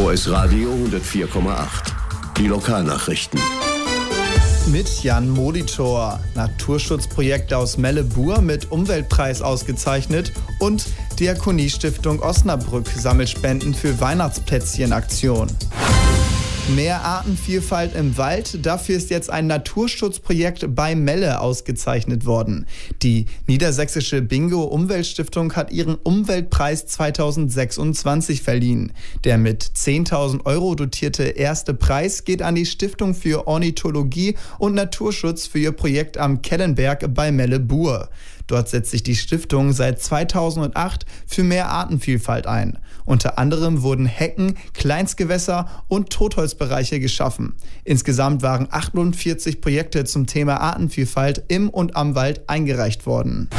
OS Radio 104,8. Die Lokalnachrichten. Mit Jan Molitor. Naturschutzprojekte aus Melle-Bur mit Umweltpreis ausgezeichnet und Diakoniestiftung Osnabrück sammelt Spenden für Weihnachtsplätzchenaktion. Mehr Artenvielfalt im Wald, dafür ist jetzt ein Naturschutzprojekt bei Melle ausgezeichnet worden. Die Niedersächsische Bingo-Umweltstiftung hat ihren Umweltpreis 2026 verliehen. Der mit 10.000 € dotierte erste Preis geht an die Stiftung für Ornithologie und Naturschutz für ihr Projekt am Kellenberg bei Melle-Bur. Dort setzt sich die Stiftung seit 2008 für mehr Artenvielfalt ein. Unter anderem wurden Hecken, Kleinstgewässer und Totholzbereiche geschaffen. Insgesamt waren 48 Projekte zum Thema Artenvielfalt im und am Wald eingereicht worden.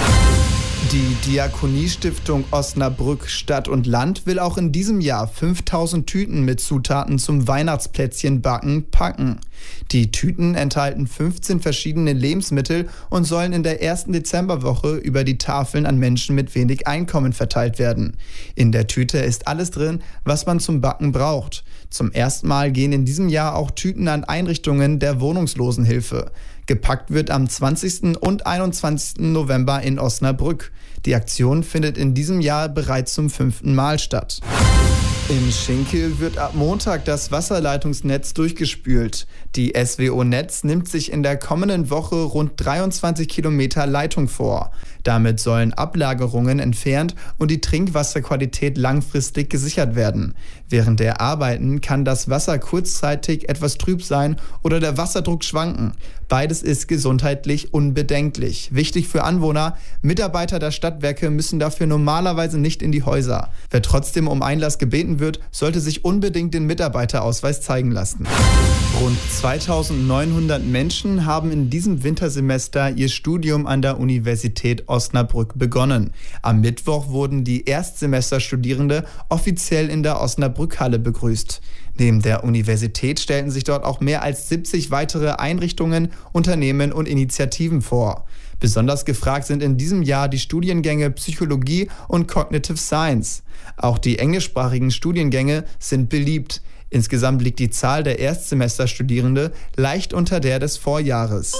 Die Diakoniestiftung Osnabrück Stadt und Land will auch in diesem Jahr 5.000 Tüten mit Zutaten zum Weihnachtsplätzchenbacken packen. Die Tüten enthalten 15 verschiedene Lebensmittel und sollen in der ersten Dezemberwoche über die Tafeln an Menschen mit wenig Einkommen verteilt werden. In der Tüte ist alles drin, was man zum Backen braucht. Zum ersten Mal gehen in diesem Jahr auch Tüten an Einrichtungen der Wohnungslosenhilfe. Gepackt wird am 20. und 21. November in Osnabrück. Die Aktion findet in diesem Jahr bereits zum 5. Mal statt. In Schinkel wird ab Montag das Wasserleitungsnetz durchgespült. Die SWO Netz nimmt sich in der kommenden Woche rund 23 Kilometer Leitung vor. Damit sollen Ablagerungen entfernt und die Trinkwasserqualität langfristig gesichert werden. Während der Arbeiten kann das Wasser kurzzeitig etwas trüb sein oder der Wasserdruck schwanken. Beides ist gesundheitlich unbedenklich. Wichtig für Anwohner: Mitarbeiter der Stadtwerke müssen dafür normalerweise nicht in die Häuser. Wer trotzdem um Einlass gebeten wird, sollte sich unbedingt den Mitarbeiterausweis zeigen lassen. Rund 2.900 Menschen haben in diesem Wintersemester ihr Studium an der Universität Osnabrück begonnen. Am Mittwoch wurden die Erstsemesterstudierende offiziell in der Osnabrück-Halle begrüßt. Neben der Universität stellten sich dort auch mehr als 70 weitere Einrichtungen, Unternehmen und Initiativen vor. Besonders gefragt sind in diesem Jahr die Studiengänge Psychologie und Cognitive Science. Auch die englischsprachigen Studiengänge sind beliebt. Insgesamt liegt die Zahl der Erstsemesterstudierende leicht unter der des Vorjahres.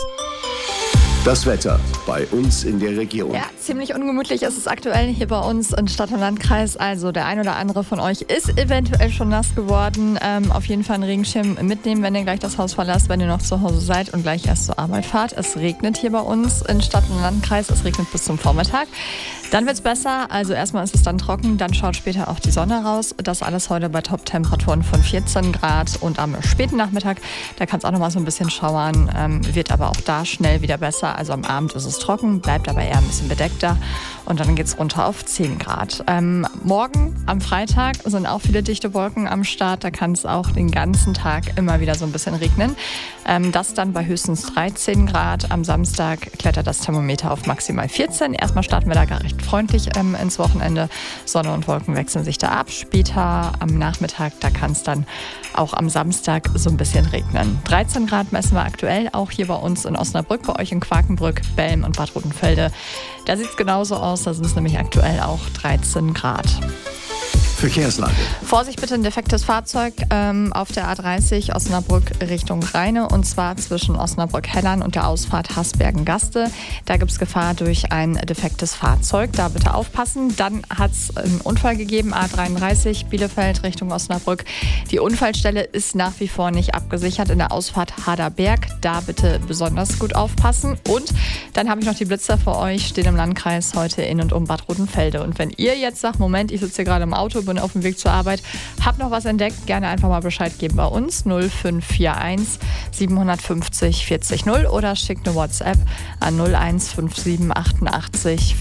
Das Wetter bei uns in der Region. Ja, ziemlich ungemütlich ist es aktuell hier bei uns in Stadt- und Landkreis. Also der ein oder andere von euch ist eventuell schon nass geworden. Auf jeden Fall einen Regenschirm mitnehmen, wenn ihr gleich das Haus verlasst, wenn ihr noch zu Hause seid und gleich erst zur Arbeit fahrt. Es regnet hier bei uns in Stadt- und Landkreis. Es regnet bis zum Vormittag. Dann wird es besser. Also erstmal ist es dann trocken, dann schaut später auch die Sonne raus. Das alles heute bei Top-Temperaturen von 14 Grad. Und am späten Nachmittag, da kann es auch noch mal so ein bisschen schauern. Wird aber auch da schnell wieder besser. Also am Abend ist es trocken, bleibt aber eher ein bisschen bedeckter. Und dann geht es runter auf 10 Grad. Morgen, am Freitag, sind auch viele dichte Wolken am Start. Da kann es auch den ganzen Tag immer wieder so ein bisschen regnen. Das dann bei höchstens 13 Grad. Am Samstag klettert das Thermometer auf maximal 14. Erstmal starten wir da gar recht freundlich ins Wochenende. Sonne und Wolken wechseln sich da ab. Später am Nachmittag, da kann es dann auch am Samstag so ein bisschen regnen. 13 Grad messen wir aktuell auch hier bei uns in Osnabrück, bei euch in Quakenbrück, Belm und Bad Rotenfelde. Da sieht es genauso aus, da sind es nämlich aktuell auch 13 Grad. Verkehrslage. Vorsicht bitte, ein defektes Fahrzeug auf der A30 Osnabrück Richtung Rheine, und zwar zwischen Osnabrück-Hellern und der Ausfahrt Hasbergen-Gaste. Da gibt es Gefahr durch ein defektes Fahrzeug. Da bitte aufpassen. Dann hat es einen Unfall gegeben, A33 Bielefeld Richtung Osnabrück. Die Unfallstelle ist nach wie vor nicht abgesichert in der Ausfahrt Haderberg. Da bitte besonders gut aufpassen. Und dann habe ich noch die Blitzer für euch, stehen im Landkreis heute in und um Bad Rotenfelde. Und wenn ihr jetzt sagt, Moment, ich sitze hier gerade im Auto, bin auf dem Weg zur Arbeit, hab noch was entdeckt, gerne einfach mal Bescheid geben bei uns 0541 750 40 0 oder schickt eine WhatsApp an 0157 88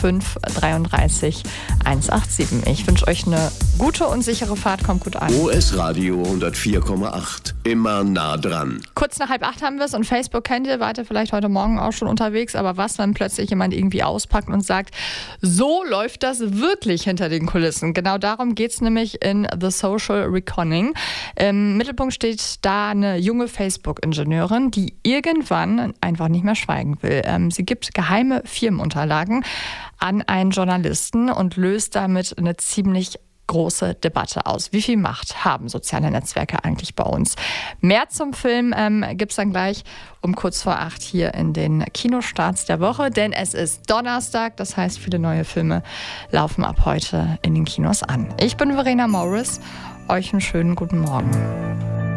533 187. Ich wünsche euch eine gute und sichere Fahrt, kommt gut an. OS Radio 104,8, immer nah dran. Kurz nach 7:30 haben wir es und Facebook kennt ihr, wart ihr vielleicht heute Morgen auch schon unterwegs, aber was, wenn plötzlich jemand irgendwie auspackt und sagt, so läuft das wirklich hinter den Kulissen. Genau darum geht es nämlich in The Social Reckoning. Im Mittelpunkt steht da eine junge Facebook-Ingenieurin, die irgendwann einfach nicht mehr schweigen will. Sie gibt geheime Firmenunterlagen an einen Journalisten und löst damit eine ziemlich große Debatte aus. Wie viel Macht haben soziale Netzwerke eigentlich bei uns? Mehr zum Film gibt es dann gleich um kurz vor 8 hier in den Kinostarts der Woche, denn es ist Donnerstag, das heißt, viele neue Filme laufen ab heute in den Kinos an. Ich bin Verena Morris, euch einen schönen guten Morgen.